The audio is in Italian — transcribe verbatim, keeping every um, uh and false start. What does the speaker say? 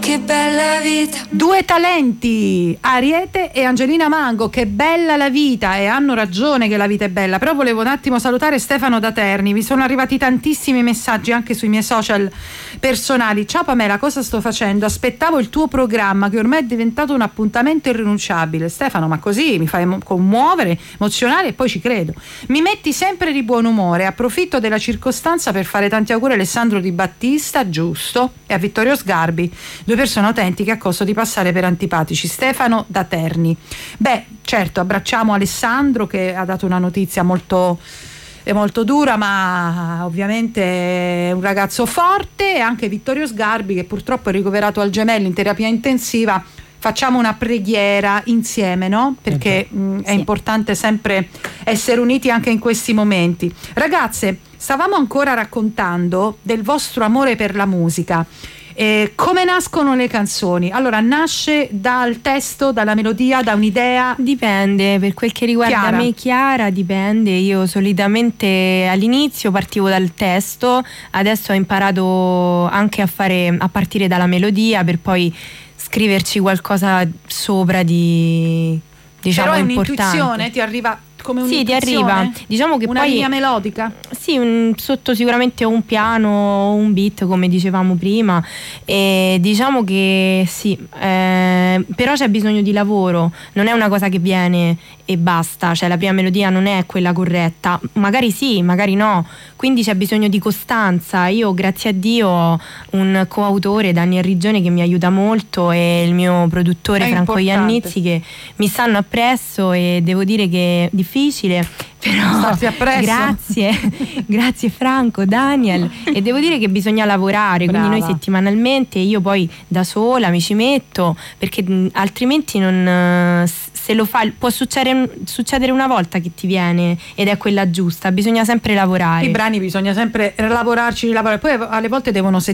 che bella vita. Due talenti, Ariete e Angelina Mango, che bella la vita, e hanno ragione che la vita è bella. Però volevo un attimo salutare Stefano da Terni, vi sono arrivati tantissimi messaggi anche sui miei social personali. Ciao Pamela, cosa sto facendo? Aspettavo il tuo programma che ormai è diventato un appuntamento irrinunciabile. Stefano, ma così mi fai commuovere, emozionare, e poi ci credo. Mi metti sempre di buon umore, approfitto della circostanza per fare tanti auguri a Alessandro Di Battista, giusto, e a Vittorio Sgarbi, due persone autentiche a costo di passare per antipatici. Stefano da Terni. Beh, certo, abbracciamo Alessandro che ha dato una notizia molto, è molto dura, ma ovviamente è un ragazzo forte, e anche Vittorio Sgarbi che purtroppo è ricoverato al Gemelli in terapia intensiva. Facciamo una preghiera insieme, no? Perché mh, è sì. importante sempre essere uniti anche in questi momenti. Ragazze, stavamo ancora raccontando del vostro amore per la musica. Eh, come nascono le canzoni? Allora, nasce dal testo, dalla melodia, da un'idea? Dipende, per quel che riguarda Chiara. me, Chiara, dipende. Io solitamente all'inizio partivo dal testo, adesso ho imparato anche a fare, a partire dalla melodia per poi scriverci qualcosa sopra di, diciamo, Però è importante. un'intuizione, ti arriva come Sì, ti un'intuizione? arriva. Diciamo che una poi linea melodica? Sì, un, sotto sicuramente un piano, un beat, come dicevamo prima, e diciamo che sì, eh, però c'è bisogno di lavoro, non è una cosa che viene e basta, cioè la prima melodia non è quella corretta, magari sì, magari no, quindi c'è bisogno di costanza. Io grazie a Dio ho un coautore, Daniel Rigione, che mi aiuta molto, e il mio produttore è Franco importante. Iannizzi, che mi stanno appresso, e devo dire che è difficile, però Starti appresso. grazie grazie Franco, Daniel, e devo dire che bisogna lavorare. Brava. Quindi noi settimanalmente, io poi da sola mi ci metto, perché mh, altrimenti non, se lo fa, può succedere, succedere una volta che ti viene ed è quella giusta, bisogna sempre lavorare. I brani bisogna sempre lavorarci, lavorare. Poi alle volte devono